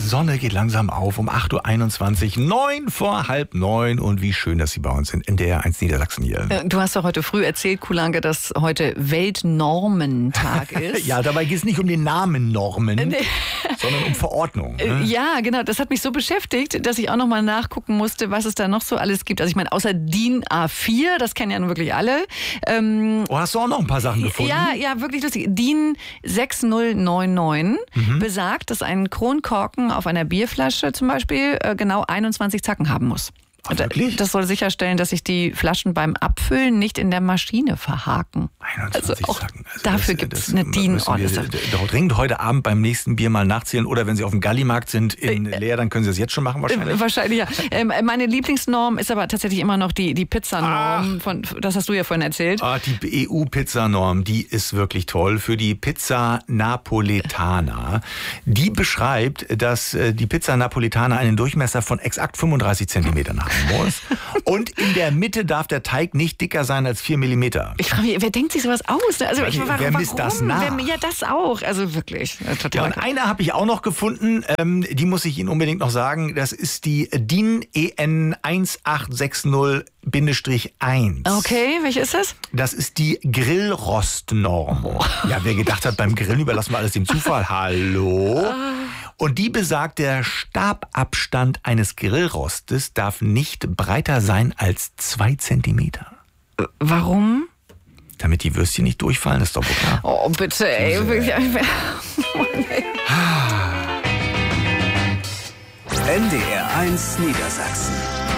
Sonne geht langsam auf um 8.21 Uhr, 9:30. Und wie schön, dass Sie bei uns sind in der 1 Niedersachsen hier. Du hast doch heute früh erzählt, Kulanke, dass heute Weltnormentag ist. Ja, dabei geht es nicht um den Namen Normen, sondern um Verordnung. Ne? Ja, genau. Das hat mich so beschäftigt, dass ich auch noch mal nachgucken musste, was es da noch so alles gibt. Also ich meine, außer DIN A4, das kennen ja nun wirklich alle. Hast du auch noch ein paar Sachen gefunden? Ja, wirklich lustig. DIN 6099 besagt, dass ein Kronkorken auf einer Bierflasche zum Beispiel genau 21 Zacken haben muss. Ach, wirklich? Das soll sicherstellen, dass sich die Flaschen beim Abfüllen nicht in der Maschine verhaken. 21 auch Zacken. Also dafür gibt es eine DIN. Doch dringend heute Abend beim nächsten Bier mal nachzählen. Oder wenn Sie auf dem Gallimarkt sind in Leer, dann können Sie das jetzt schon machen wahrscheinlich. Wahrscheinlich, ja. Meine Lieblingsnorm ist aber tatsächlich immer noch die Pizzanorm. Das hast du ja vorhin erzählt. Die EU-Pizzanorm, die ist wirklich toll. Für die Pizza Napoletana. Die beschreibt, dass die Pizza Napoletana einen Durchmesser von exakt 35 Zentimetern haben muss. Und in der Mitte darf der Teig nicht dicker sein als 4 Millimeter. Ich frage mich, wer denkt sich sowas aus? Also, wer misst das nach? Ja, das auch. Also wirklich. Total. Ja, und eine habe ich auch noch gefunden, die muss ich Ihnen unbedingt noch sagen. Das ist die DIN EN 1860-1. Okay, welche ist das? Das ist die Grillrostnorm. Ja, wer gedacht hat, beim Grillen überlassen wir alles dem Zufall. Hallo? Und die besagt, der Stababstand eines Grillrostes darf nicht breiter sein als 2 Zentimeter. Warum? Damit die Würstchen nicht durchfallen, ist doch wohl klar. Oh, bitte, ey. NDR 1 Niedersachsen.